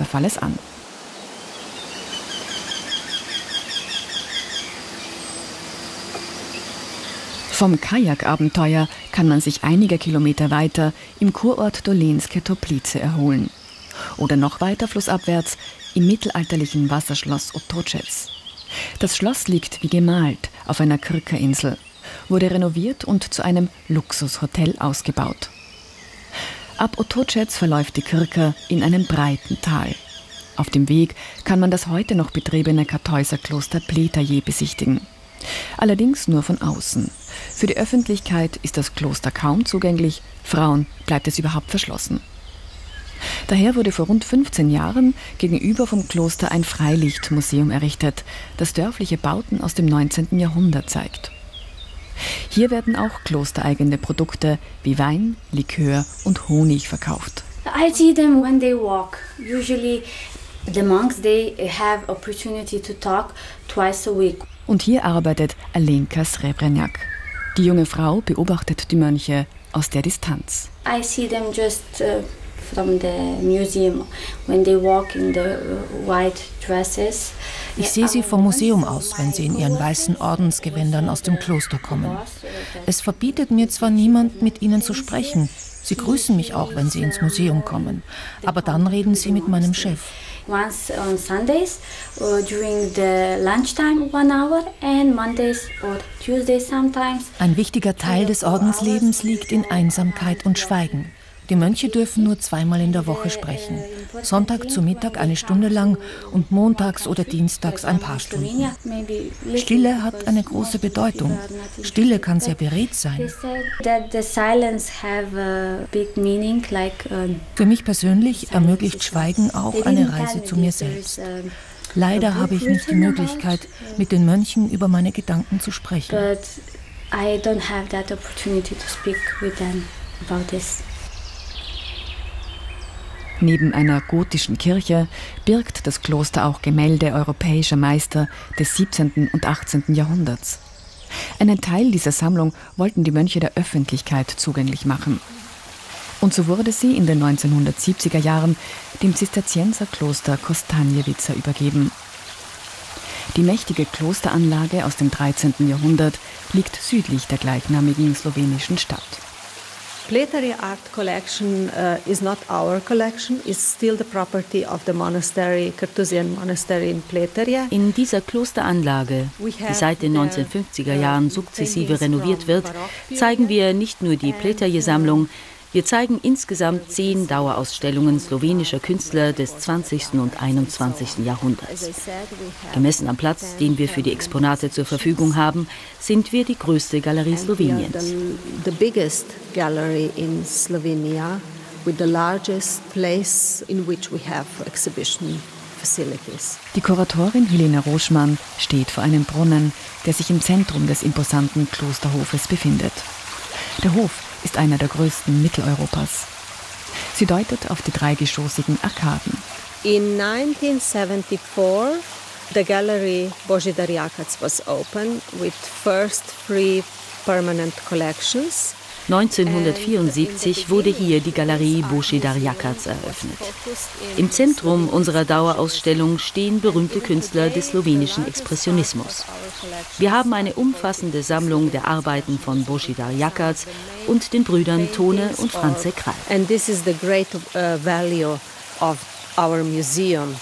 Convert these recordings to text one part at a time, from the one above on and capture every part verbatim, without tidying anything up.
Wasserfalles an. Vom Kajakabenteuer kann man sich einige Kilometer weiter im Kurort Dolenske Toplice erholen. Oder noch weiter flussabwärts im mittelalterlichen Wasserschloss Otočec. Das Schloss liegt wie gemalt auf einer Krka-Insel, wurde renoviert und zu einem Luxushotel ausgebaut. Ab Otočec verläuft die Krka in einem breiten Tal. Auf dem Weg kann man das heute noch betriebene Kartäuserkloster Pletaje besichtigen. Allerdings nur von außen. Für die Öffentlichkeit ist das Kloster kaum zugänglich, Frauen bleibt es überhaupt verschlossen. Daher wurde vor rund fünfzehn Jahren gegenüber vom Kloster ein Freilichtmuseum errichtet, das dörfliche Bauten aus dem neunzehnten Jahrhundert zeigt. Hier werden auch klostereigene Produkte wie Wein, Likör und Honig verkauft. I see them when they walk. Usually the monks, they have opportunity to talk twice a week. Und hier arbeitet Alenka Srebrenjak. Die junge Frau beobachtet die Mönche aus der Distanz. I see them just uh, from the museum when they walk in the white dresses. Ich sehe sie vom Museum aus, wenn sie in ihren weißen Ordensgewändern aus dem Kloster kommen. Es verbietet mir zwar niemand, mit ihnen zu sprechen. Sie grüßen mich auch, wenn sie ins Museum kommen. Aber dann reden sie mit meinem Chef. Once on Sundays or during the lunchtime one hour and Mondays or Tuesdays sometimes. Ein wichtiger Teil des Ordenslebens liegt in Einsamkeit und Schweigen. Die Mönche dürfen nur zweimal in der Woche sprechen. Sonntag zu Mittag eine Stunde lang und montags oder dienstags ein paar Stunden. Stille hat eine große Bedeutung. Stille kann sehr beredt sein. Für mich persönlich ermöglicht Schweigen auch eine Reise zu mir selbst. Leider habe ich nicht die Möglichkeit, mit den Mönchen über meine Gedanken zu sprechen. Neben einer gotischen Kirche birgt das Kloster auch Gemälde europäischer Meister des siebzehnten und achtzehnten Jahrhunderts. Einen Teil dieser Sammlung wollten die Mönche der Öffentlichkeit zugänglich machen. Und so wurde sie in den neunzehnhundertsiebziger Jahren dem Zisterzienserkloster Kostanjevica übergeben. Die mächtige Klosteranlage aus dem dreizehnten Jahrhundert liegt südlich der gleichnamigen slowenischen Stadt. Pletaje art collection uh, is not our collection, it's still the property of the monastery, Carthusian Monastery in Pletaje. In dieser Klosteranlage, die seit den neunzehnhundertfünfziger Jahren sukzessive renoviert wird, zeigen wir nicht nur die Pletaje-Sammlung, wir zeigen insgesamt zehn Dauerausstellungen slowenischer Künstler des zwanzigsten und einundzwanzigsten Jahrhunderts. Gemessen am Platz, den wir für die Exponate zur Verfügung haben, sind wir die größte Galerie Sloweniens. The biggest gallery in Slovenia with the largest place in which we have exhibition facilities. Die Kuratorin Helena Roschmann steht vor einem Brunnen, der sich im Zentrum des imposanten Klosterhofes befindet. Der Hof ist einer der größten Mitteleuropas. Sie deutet auf die dreigeschossigen Arkaden. In nineteen seventy-four, the gallery Božidar Jakac was open with first three permanent collections. neunzehnhundertvierundsiebzig wurde hier die Galerie Božidar Jakac eröffnet. Im Zentrum unserer Dauerausstellung stehen berühmte Künstler des slowenischen Expressionismus. Wir haben eine umfassende Sammlung der Arbeiten von Božidar Jakac und den Brüdern Tone und Franze Král. And this is the great uh, value of our museum.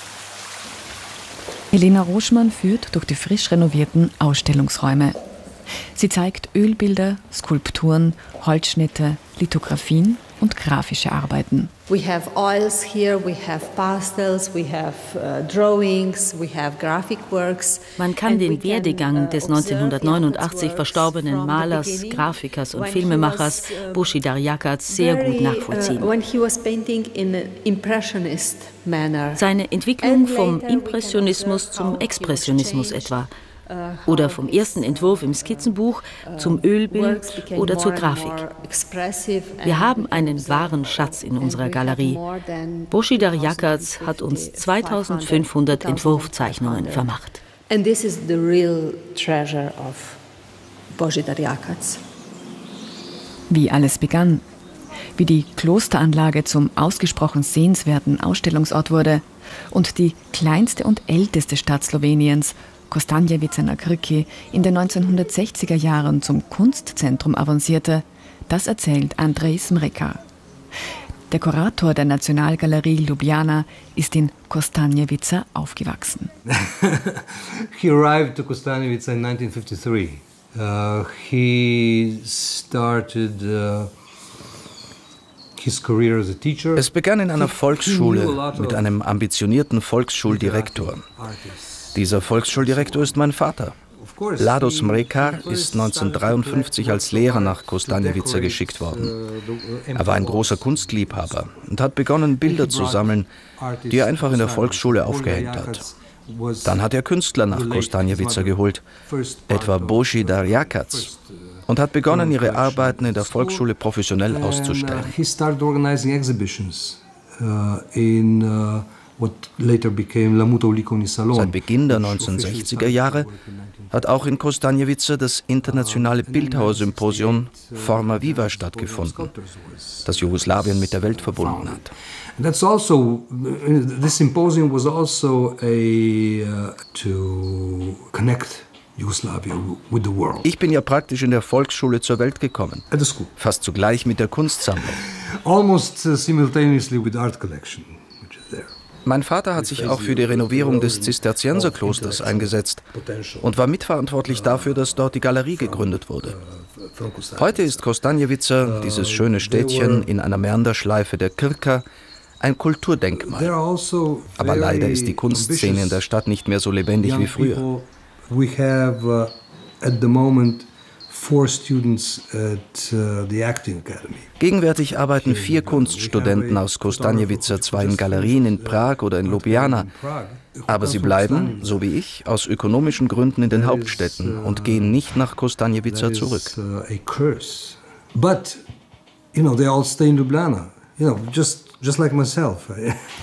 Helena Roschmann führt durch die frisch renovierten Ausstellungsräume. Sie zeigt Ölbilder, Skulpturen, Holzschnitte, Lithografien und grafische Arbeiten. We have oils here, we have pastels, we have uh, drawings, we have graphic works. Man kann den Werdegang des neunzehnhundertneunundachtzig verstorbenen Malers, Grafikers und Filmemachers Božidar Jakac sehr gut nachvollziehen. Seine Entwicklung vom Impressionismus zum Expressionismus etwa. Oder vom ersten Entwurf im Skizzenbuch zum Ölbild oder zur Grafik. Wir haben einen wahren Schatz in unserer Galerie. Božidar Jakac hat uns zweitausendfünfhundert Entwurfzeichnungen vermacht. And this is the real treasure of Božidar Jakac. Wie alles begann, wie die Klosteranlage zum ausgesprochen sehenswerten Ausstellungsort wurde Und die kleinste und älteste Stadt Sloweniens, Kostanjevica na Krki, in den neunzehnhundertsechziger Jahren zum Kunstzentrum avancierte, das erzählt Andrej Smrekar. Der Kurator der Nationalgalerie Ljubljana ist in Kostanjevica aufgewachsen. He arrived to Kostanjevica in nineteen fifty-three. Uh, he started uh, his career as a teacher. Es begann in einer Volksschule mit einem ambitionierten Volksschuldirektor. Dieser Volksschuldirektor ist mein Vater. Lado Smrekar ist neunzehnhundertdreiundfünfzig als Lehrer nach Kostanjevica geschickt worden. Er war ein großer Kunstliebhaber und hat begonnen, Bilder zu sammeln, die er einfach in der Volksschule aufgehängt hat. Dann hat er Künstler nach Kostanjevica geholt, etwa Božidar Jakac, und hat begonnen, ihre Arbeiten in der Volksschule professionell auszustellen. Seit Beginn der neunzehnhundertsechziger Jahre hat auch in Kostanjevica das internationale Bildhauersymposium Forma Viva stattgefunden, das Jugoslawien mit der Welt verbunden hat. That's also, this symposium was also a uh, to connect Yugoslavia with the world. Ich bin ja praktisch in der Volksschule zur Welt gekommen. At the school. Fast zugleich mit der Kunstsammlung. Almost uh, simultaneously with the art collection, which is there. Mein Vater hat sich auch für die Renovierung des Zisterzienserklosters eingesetzt und war mitverantwortlich dafür, dass dort die Galerie gegründet wurde. Heute ist Kostanjevica, dieses schöne Städtchen in einer Mäanderschleife der Krka, ein Kulturdenkmal. Aber leider ist die Kunstszene in der Stadt nicht mehr so lebendig wie früher. Gegenwärtig arbeiten vier Kunststudenten aus Kostanjevica zwar in Galerien in Prag oder in Ljubljana, aber sie bleiben, so wie ich, aus ökonomischen Gründen in den Hauptstädten und gehen nicht nach Kostanjevica zurück. But, you know, they all stay in Ljubljana, you know, just just like myself.